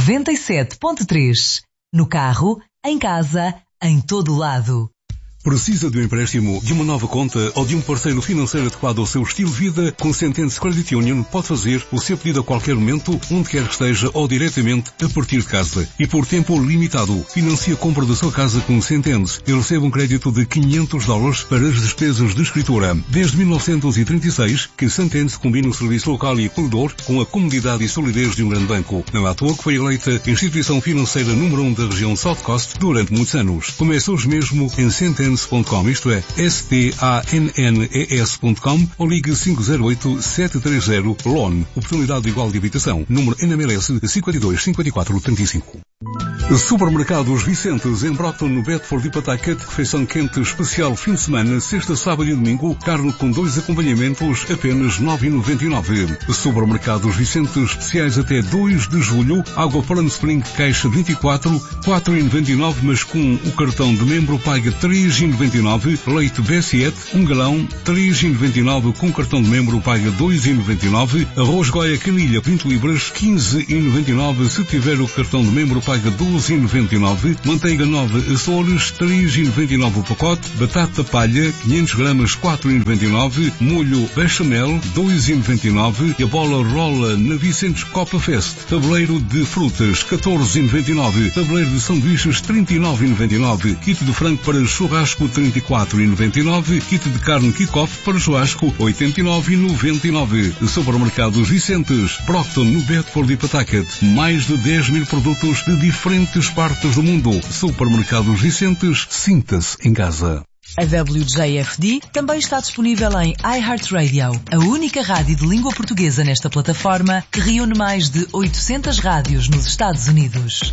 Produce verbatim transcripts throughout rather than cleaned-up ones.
noventa e sete ponto três. No carro, em casa, em todo lado. Precisa de um empréstimo, de uma nova conta ou de um parceiro financeiro adequado ao seu estilo de vida? Com Sentense Credit Union pode fazer o seu pedido a qualquer momento, onde quer que esteja ou diretamente a partir de casa. E por tempo limitado, financie a compra da sua casa com Sentense e recebe um crédito de quinhentos dólares para as despesas de escritura. Desde mil novecentos e trinta e seis, que Sentense combina o serviço local e acolhedor com a comodidade e solidez de um grande banco. Não é à toa que foi eleita a instituição financeira número um da região South Coast durante muitos anos. Comece hoje mesmo em Sentense ponto com, isto é, S T A N N E S ponto com, ou ligue cinco zero oito, sete três zero, L O N. Oportunidade igual de habitação. Número N M L S cinquenta e dois, cinquenta e quatro, trinta e cinco. Supermercados Vicentes, em Brockton, no Bedford e Pawtucket, refeição quente especial fim de semana, sexta, sábado e domingo, carne com dois acompanhamentos, apenas nove e noventa e nove. Supermercados Vicentes, especiais até dois de julho, água Palm Spring, caixa vinte e quatro, quatro e noventa e nove, mas com o cartão de membro paga três e noventa e nove, leite B sete, um galão, três e noventa e nove, com cartão de membro paga dois e noventa e nove, arroz Goia Canilha vinte libras, quinze e noventa e nove, se tiver o cartão de membro paga doze e noventa e nove, manteiga nove Açores, três e noventa e nove o pacote, batata palha, quinhentos gramas, quatro e noventa e nove, molho bechamel, dois e noventa e nove, e a bola rola na Vicentes Copa Fest, tabuleiro de frutas, catorze e noventa e nove, tabuleiro de sanduíches, trinta e nove e noventa e nove, kit de frango para churrasco, trinta e quatro e noventa e nove, kit de carne kick-off para churrasco, oitenta e nove e noventa e nove. Supermercados Vicentes, Brockton, no Bedford e Pawtucket, mais de dez mil produtos de diferentes partes do mundo. Supermercados Vicentes, sinta-se em casa. A W J F D também está disponível em iHeartRadio, a única rádio de língua portuguesa nesta plataforma que reúne mais de oitocentas rádios nos Estados Unidos.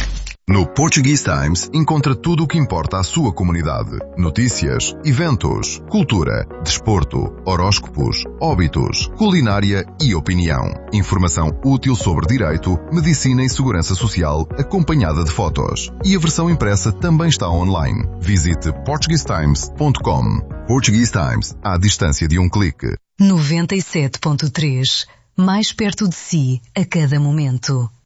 No Portuguese Times encontra tudo o que importa à sua comunidade. Notícias, eventos, cultura, desporto, horóscopos, óbitos, culinária e opinião. Informação útil sobre direito, medicina e segurança social, acompanhada de fotos. E a versão impressa também está online. Visite portuguese times ponto com. Portuguese Times, à distância de um clique. noventa e sete ponto três. Mais perto de si a cada momento.